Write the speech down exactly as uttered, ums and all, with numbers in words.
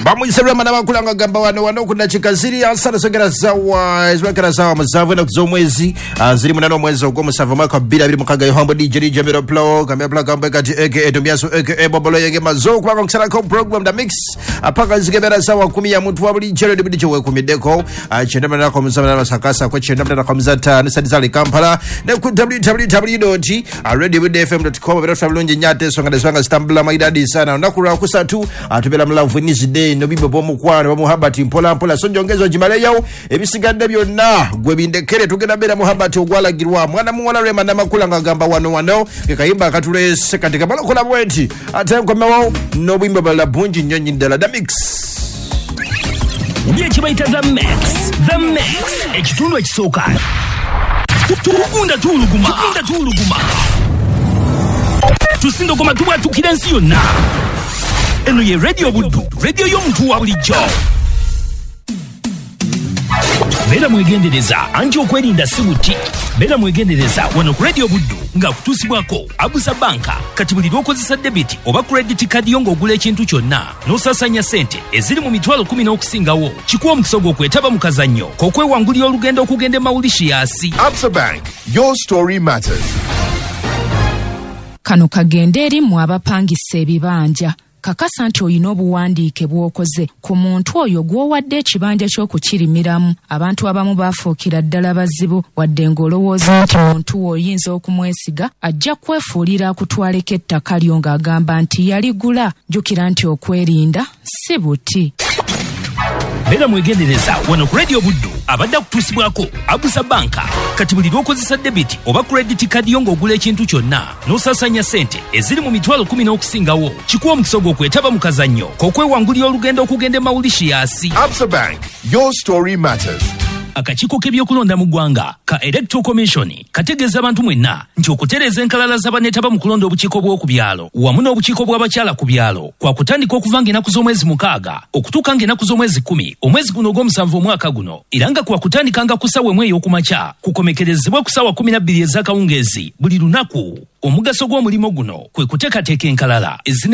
Bamuisema na makulanga gamba wano wano kuna chikaziri asana songera zawa ezwekera zawa mazavu na kuzomwezi ziri munano mwezi ogwo musavu mwaka bila bila mukaga yohambo D J Jamiro Plo kamia plaka ambeka ti aka Edomiasu aka Bobolo yenge mazo kwa kusala ko program da mix apaka zigebera zawa kumi ya mtu wabuli jero dibidi chowe kumideko chendama na komuzana na sakasa kwa chendama na komuzata nisadizali Kampala na ku w w w dot radio f m dot com bero famulunje nyate songa deswanga stambula maidadi sana nakura kusatu atubela mlavu nizide no bibo bomu kwana bamu habati mpola mpola sonjongezo jimale yao ebisigadde byonna gwe bindekere tugenda bera muhabati ogwalagirwa mwana muwala rema na makulanga gamba wano wano kekayimba katulese katika balokola bwenti ate nkomewo no bimba bala bunji nyonyi ndala da mix ndiye kibaita the mix the mix ekitundu ekisoka tukunda tuluguma tukunda tuluguma tusindo koma tuwa tukirensi yonna eno ye radio buddu radio y'omuntu wa bulijjo bera mwegendereza anti okwerinda sibuti bera mwegendereza wano ku radio buddu nga kutusibwako Abusa Banka kati buli lwokozesa debit oba credit card yongo ogula ekintu kyonna n'osasanya sente eziri mu mitwalo kumi n'okusingawo kikuwa omukisa gw'okwetaba mu kazannyo k'okwewangulira olugendo okugenda e Mauritius. Absa Bank, your story matters. Kano kagende eri mu abapangisa ebibanja kakasa nti oyina obuwandiike bw'okoze ku muntu oyo gw'owadde ekibanja ky'okukirimiramu. Abantu abamu baafuukira ddala bazibu wadde ng'olowooza nti muntu oyinza okumwesiga ajja kwefuulira akutwaleko ettaka lyo ng'agamba nti yaligula. Jjukira nti okwerinda si buti. Bera mwegendereza wano ku radio buddu abadde kutusibwako Abusa Banka kati buli lwokozesa debit oba credit card yongo ogula ekintu kyonna n'osasanya sente eziri mu mitwalo kumi n'okusingawo kikuwa omukisa gw'okwetaba mu kazannyo k'okwewangulira olugendo okugenda e Mauritius. Absa Bank, your story matters. Akakiiko k'ebyokulonda mu ggwanga ka Electoral Commission kategeeza abantu mwenna nti okutereeza enkalala z'abaneetaba mu kulonda obukiiko bw'oku byalo wamu n'obukiiko bw'abakyala ku byalo kwa kutandika okuva ng'ennaku z'omwezi mukaaga okutuuka ng'ennaku z'omwezi kumi omwezi guno ogw'omusanvu omwaka guno era nga kwa kutandikanga ku ssaawa emu ey'okumakya kukomekerezebwa ku ssaawa kumi na bbiri ez'akawungeezi buli lunaku. Omugaso gw'omulimu guno kwe kuteekateeka enkalala